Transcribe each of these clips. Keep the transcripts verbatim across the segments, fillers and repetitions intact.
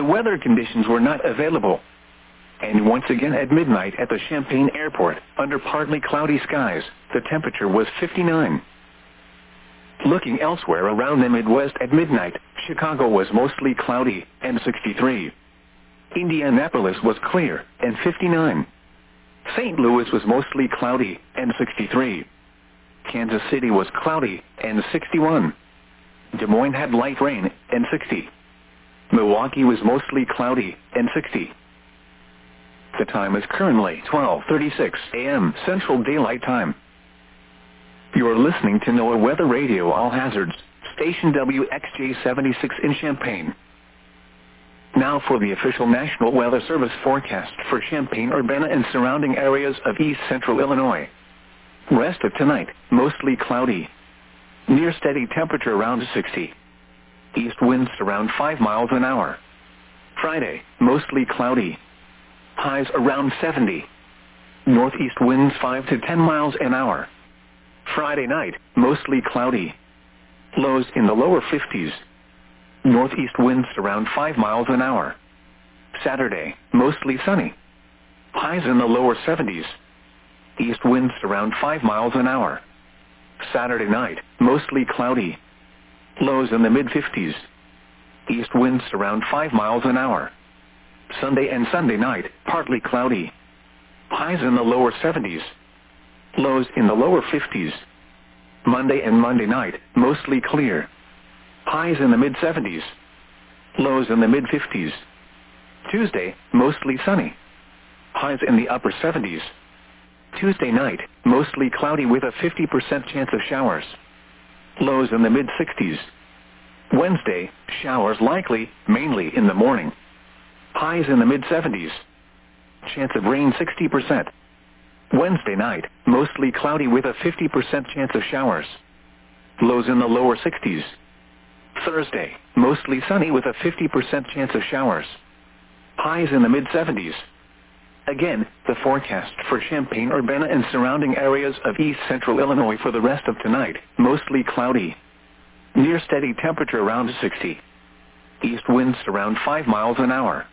weather conditions were not available. And once again at midnight at the Champaign Airport, under partly cloudy skies, the temperature was fifty-nine. Looking elsewhere around the Midwest at midnight, Chicago was mostly cloudy, and sixty-three. Indianapolis was clear, and fifty-nine. Saint Louis was mostly cloudy, and sixty-three. Kansas City was cloudy, and sixty-one. Des Moines had light rain, and sixty. Milwaukee was mostly cloudy, and sixty. The time is currently twelve thirty-six a m Central Daylight Time. You are listening to NOAA Weather Radio All Hazards, station W X J seventy-six in Champaign. Now for the official National Weather Service forecast for Champaign, Urbana, and surrounding areas of east central Illinois. Rest of tonight, mostly cloudy. Near steady temperature around sixty. East winds around five miles an hour. Friday, mostly cloudy. Highs around seventy. Northeast winds five to ten miles an hour. Friday night, mostly cloudy. Lows in the lower fifties. Northeast winds around five miles an hour. Saturday, mostly sunny. Highs in the lower seventies. East winds around five miles an hour. Saturday night, mostly cloudy. Lows in the mid-fifties. East winds around five miles an hour. Sunday and Sunday night, partly cloudy. Highs in the lower seventies. Lows in the lower fifties. Monday and Monday night, mostly clear. Highs in the mid-seventies. Lows in the mid-fifties. Tuesday, mostly sunny. Highs in the upper seventies. Tuesday night, mostly cloudy with a fifty percent chance of showers. Lows in the mid-sixties. Wednesday, showers likely, mainly in the morning. Highs in the mid-seventies. Chance of rain sixty percent. Wednesday night, mostly cloudy with a fifty percent chance of showers. Lows in the lower sixties. Thursday, mostly sunny with a fifty percent chance of showers. Highs in the mid-seventies. Again, the forecast for Champaign, Urbana, and surrounding areas of east central Illinois for the rest of tonight, mostly cloudy. Near steady temperature around sixty. East winds around five miles an hour.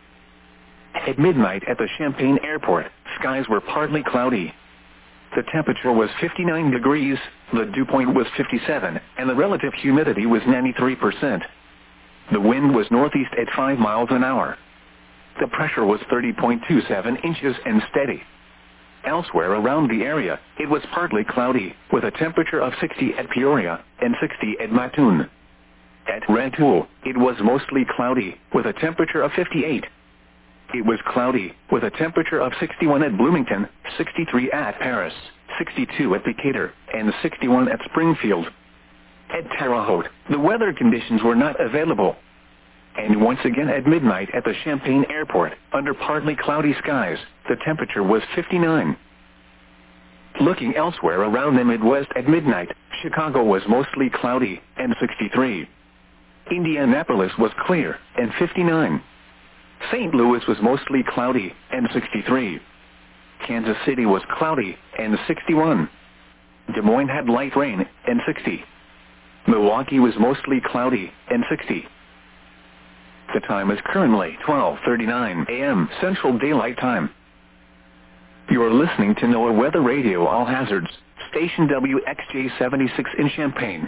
At midnight at the Champaign Airport, skies were partly cloudy. The temperature was fifty-nine degrees, the dew point was fifty-seven, and the relative humidity was ninety-three percent. The wind was northeast at five miles an hour. The pressure was thirty point two seven inches and steady. Elsewhere around the area, it was partly cloudy, with a temperature of sixty at Peoria and sixty at Mattoon. At Rantoul, it was mostly cloudy, with a temperature of fifty-eight. It was cloudy, with a temperature of sixty-one at Bloomington, sixty-three at Paris, sixty-two at Decatur, and sixty-one at Springfield. At Terre Haute, the weather conditions were not available. And once again at midnight at the Champaign Airport, under partly cloudy skies, the temperature was fifty-nine. Looking elsewhere around the Midwest at midnight, Chicago was mostly cloudy, and sixty-three. Indianapolis was clear, and fifty-nine. Saint Louis was mostly cloudy, and sixty-three. Kansas City was cloudy, and sixty-one. Des Moines had light rain, and sixty. Milwaukee was mostly cloudy, and sixty. The time is currently twelve thirty-nine a m Central Daylight Time. You are listening to NOAA Weather Radio All Hazards, station W X J seventy-six in Champaign.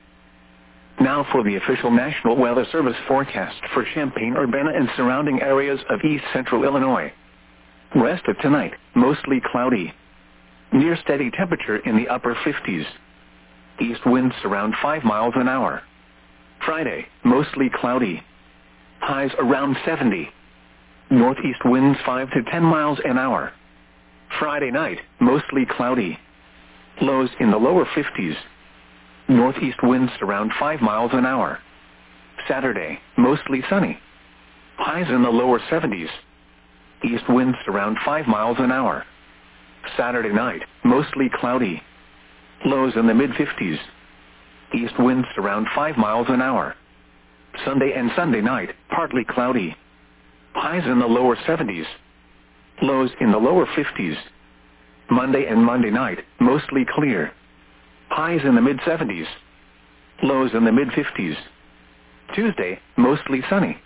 Now for the official National Weather Service forecast for Champaign, Urbana, and surrounding areas of east central Illinois. Rest of tonight, mostly cloudy. Near steady temperature in the upper fifties. East winds around five miles an hour. Friday, mostly cloudy. Highs around seventy. Northeast winds five to ten miles an hour. Friday night, mostly cloudy. Lows in the lower fifties. Northeast winds around five miles an hour. Saturday, mostly sunny. Highs in the lower seventies. East winds around five miles an hour. Saturday night, mostly cloudy. Lows in the mid-fifties. East winds around five miles an hour. Sunday and Sunday night, partly cloudy. Highs in the lower seventies. Lows in the lower fifties. Monday and Monday night, mostly clear. Highs in the mid-seventies. Lows in the mid-fifties. Tuesday, mostly sunny.